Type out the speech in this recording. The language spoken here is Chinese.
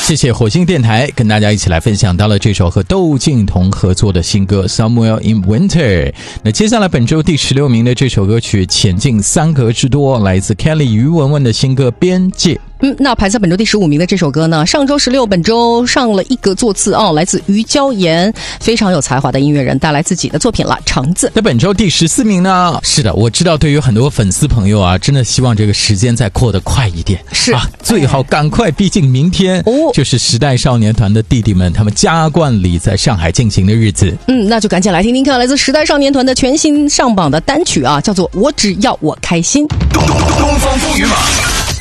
谢谢火星电台跟大家一起来分享到了这首和窦靖童合作的新歌 Somewhere in Winter。 那接下来本周第16名的这首歌曲潜进3格之多，来自 Kelly 于文文的新歌边界。 那排在本周第15名的这首歌呢，上周16本周上了1格座次来自于娇妍，非常有才华的音乐人带来自己的作品了，橙子。 在本周第14名呢，是的，我知道对于很多粉丝朋友啊，真的希望这个时间再过得快一点， 是啊，最好赶快，毕竟明天就是时代少年团的弟弟们他们加冠礼在上海进行的日子。 那就赶紧来听听看来自时代少年团的全新上榜的单曲啊，叫做《我只要我开心》。 东方风雨马